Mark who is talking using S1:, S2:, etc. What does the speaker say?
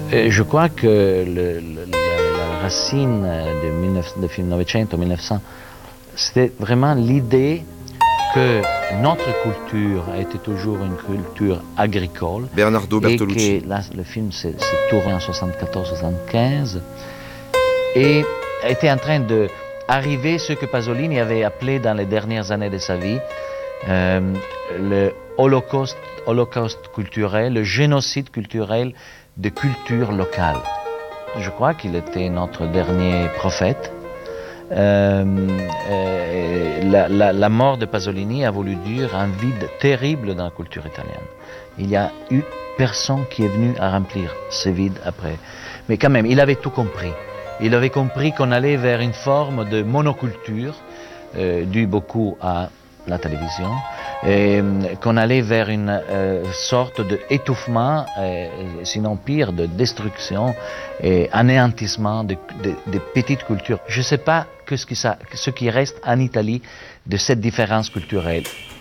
S1: Je crois que la racine de 1900, c'était vraiment l'idée que notre culture a été toujours une culture agricole.
S2: Bernardo Bertolucci.
S1: Et que là, le film s'est tourné en 74-75 et était en train d'arriver ce que Pasolini avait appelé dans les dernières années de sa vie le holocauste culturel, le génocide culturel de culture locale. Je crois qu'il était notre dernier prophète. La mort de Pasolini a voulu dire un vide terrible dans la culture italienne. Il n'y a eu personne qui est venu à remplir ce vide après. Mais quand même, il avait tout compris. Il avait compris qu'on allait vers une forme de monoculture, due beaucoup à la télévision, et qu'on allait vers une sorte d'étouffement, sinon pire, de destruction et anéantissement de petites cultures. Je ne sais pas ce qui reste en Italie de cette différence culturelle.